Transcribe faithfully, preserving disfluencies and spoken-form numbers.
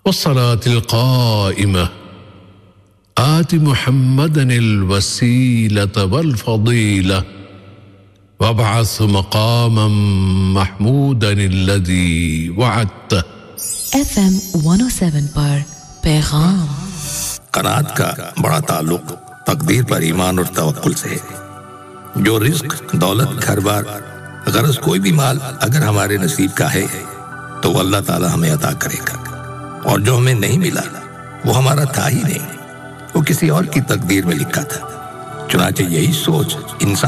वस्सलातिल क़ाइमा आति मुहम्मदनिल वसीलता वल फ़दीला वबअस मक़ामम महमूदनिल्लज़ी वअदता। F M one oh seven पर पैगाम। क़नाअत का बड़ा ताल्लुक तकदीर पर ईमान और तवक्कुल से है। जो रिज़्क़, दौलत, घर-बार, गरज कोई भी माल अगर हमारे नसीब का है तो वो अल्लाह ताला हमें अता करेगा, और जो हमें नहीं मिला वो हमारा था ही नहीं, वो किसी और की तकदीर में लिखा था। चुनांचे यही सोच इंसान